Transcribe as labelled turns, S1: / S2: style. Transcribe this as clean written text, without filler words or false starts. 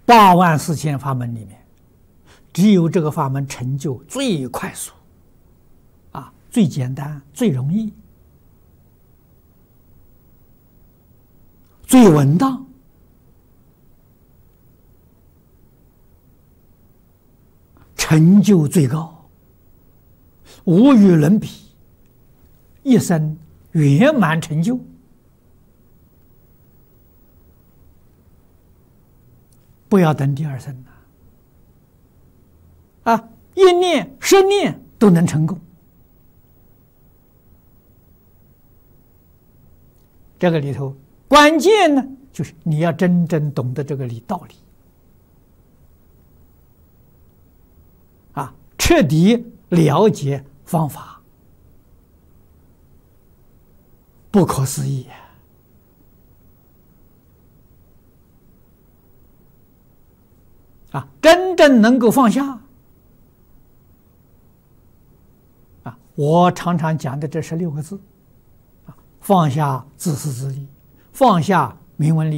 S1: 84000法门里面，只有这个法门成就最快速，最简单、最容易、最稳当，成就最高，无与伦比，一生圆满成就。不要等第二生一念、10念都能成功。这个里头关键呢，就是你要真正懂得这个道理彻底了解方法，不可思议真正能够放下我常常讲的这16个字放下自私自利，放下名闻利